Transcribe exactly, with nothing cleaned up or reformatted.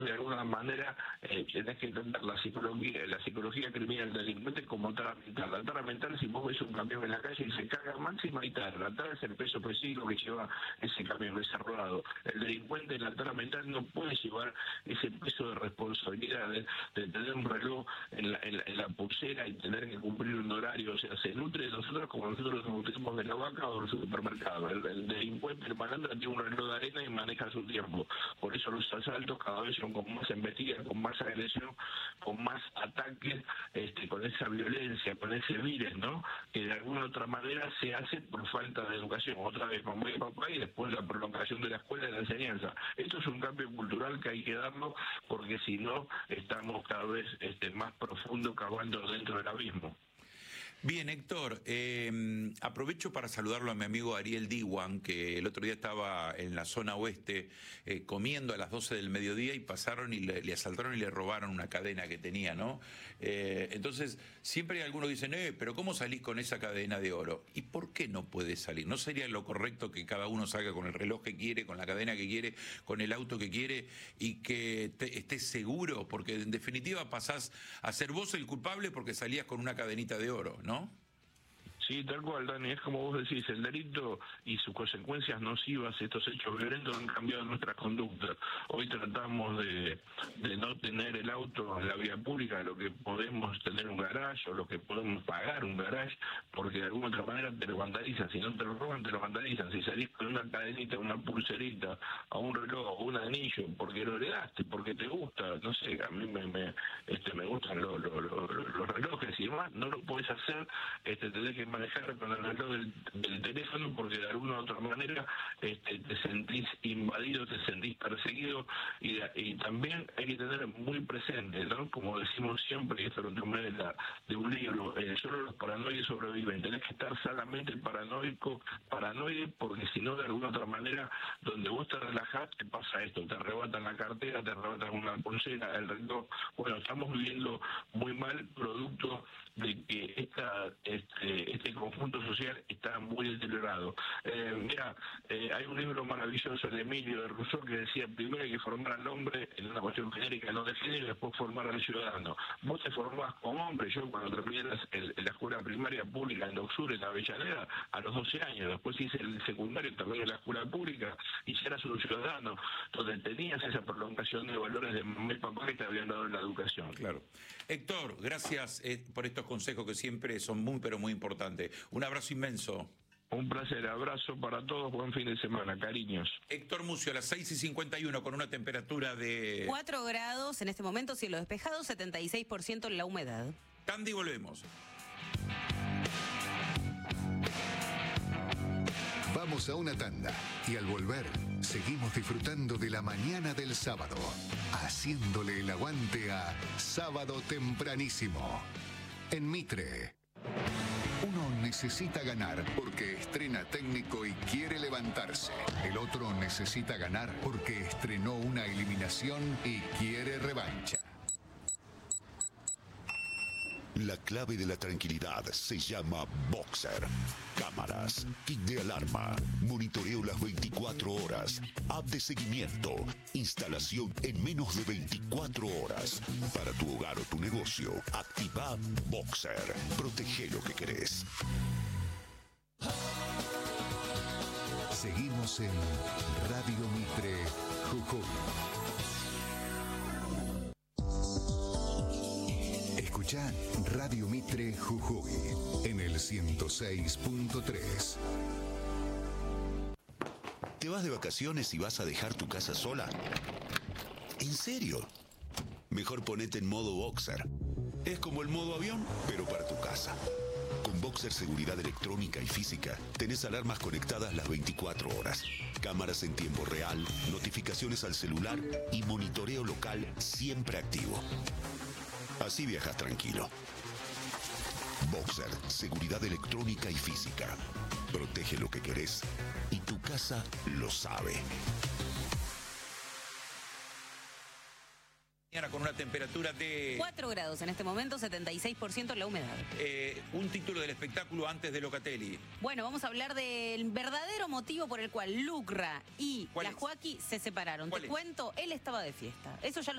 de alguna manera eh, tenés que entender la psicología, la psicología criminal del delincuente como tara mental. La tara mental, si vos ves un camión en la calle y se carga máxima y tara, la tara es el peso específico que lleva ese camión, ese rodado. El delincuente en la tara mental no puede llevar ese peso de responsabilidad de, de tener un reloj en la, en, la, en la pulsera y tener que cumplir un horario. O sea, se nutre de nosotros como nosotros nos nutrimos de la vaca o del supermercado. El, el delincuente, el malandro, tiene un reloj de arena y maneja su tiempo. Por eso los asaltos cada vez son con más embestida, con más agresión, con más ataques, este, con esa violencia, con ese virus, ¿no? Que de alguna u otra manera se hace por falta de educación. Otra vez mamá y papá y después la prolongación de la escuela y la enseñanza. Esto es un cambio cultural que hay que darlo porque si no estamos cada vez este, más profundo cavando dentro del abismo. Bien, Héctor, eh, aprovecho para saludarlo a mi amigo Ariel Diwan, que el otro día estaba en la zona oeste eh, comiendo a las doce del mediodía y pasaron y le, le asaltaron y le robaron una cadena que tenía, ¿no? Eh, entonces, siempre hay algunos que dicen, eh, pero ¿cómo salís con esa cadena de oro? ¿Y por qué no puedes salir? ¿No sería lo correcto que cada uno salga con el reloj que quiere, con la cadena que quiere, con el auto que quiere y que te, estés seguro? Porque en definitiva pasás a ser vos el culpable porque salías con una cadenita de oro, ¿no? ¿no? Sí, tal cual, Dani, es como vos decís, el delito y sus consecuencias nocivas, estos hechos violentos han cambiado nuestra conducta. Hoy tratamos de, de no tener el auto en la vía pública, lo que podemos tener un garage o lo que podemos pagar un garage, porque de alguna otra manera te lo vandalizan. Si no te lo roban, te lo vandalizan. Si salís con una cadenita, una pulserita, a un reloj o un anillo, porque lo heredaste, porque te gusta, no sé, a mí me, me, este, me gustan lo, lo, lo, los relojes y demás, no lo podés hacer, este, tenés que manejar con el reloj del, del teléfono porque de alguna u otra manera este, te sentís invadido, te sentís perseguido y, y también hay que tener muy presente, ¿no? Como decimos siempre, y esto lo tomé de, la, de un libro, eh, solo los paranoides sobreviven, tenés que estar sanamente paranoico, paranoide, porque si no de alguna u otra manera donde vos te relajás te pasa esto, te arrebatan la cartera, te arrebatan una pulsera, el reloj. Bueno, estamos viviendo muy mal producto de que esta, este, este conjunto social está muy deteriorado. Eh, mira, eh, hay un libro maravilloso de Emilio de Rousseau que decía, primero hay que formar al hombre en una cuestión genérica, no de género, y después formar al ciudadano. Vos te formás como hombre. Yo cuando terminé la, el, la escuela primaria pública en Docsur, en Avellaneda, a los doce años, después hice el secundario también en la escuela pública, y ya eras un ciudadano, donde tenías esa prolongación de valores de mamá y papá que te habían dado en la educación. Claro. Héctor, gracias eh, por estos consejos que siempre son muy, pero muy importantes. Un abrazo inmenso. Un placer, abrazo para todos, buen fin de semana, cariños. Héctor Mucio, a las seis y cincuenta y uno, con una temperatura de... cuatro grados en este momento, cielo despejado, setenta y seis por ciento la humedad. Candy, volvemos. Vamos a una tanda y al volver seguimos disfrutando de la mañana del sábado, haciéndole el aguante a Sábado Tempranísimo en Mitre. Uno necesita ganar porque estrena técnico y quiere levantarse. El otro necesita ganar porque estrenó una eliminación y quiere revancha. La clave de la tranquilidad se llama Boxer. Cámaras, kit de alarma, monitoreo las veinticuatro horas, app de seguimiento, instalación en menos de veinticuatro horas. Para tu hogar o tu negocio, activa Boxer. Protege lo que querés. Seguimos en Radio Mitre, Jujuy. Escuchá Radio Mitre Jujuy en el ciento seis punto tres. ¿Te vas de vacaciones y vas a dejar tu casa sola? ¿En serio? Mejor ponete en modo Boxer. Es como el modo avión, pero para tu casa. Con Boxer Seguridad Electrónica y Física, tenés alarmas conectadas las veinticuatro horas, cámaras en tiempo real, notificaciones al celular y monitoreo local siempre activo. Así viajas tranquilo. Boxer, seguridad electrónica y física. Protege lo que querés y tu casa lo sabe. Con una temperatura de... cuatro grados en este momento, setenta y seis por ciento la humedad. Eh, un título del espectáculo antes de Locatelli. Bueno, vamos a hablar del verdadero motivo por el cual Lucra y la Joaquí se separaron. Te cuento, él estaba de fiesta. Eso ya lo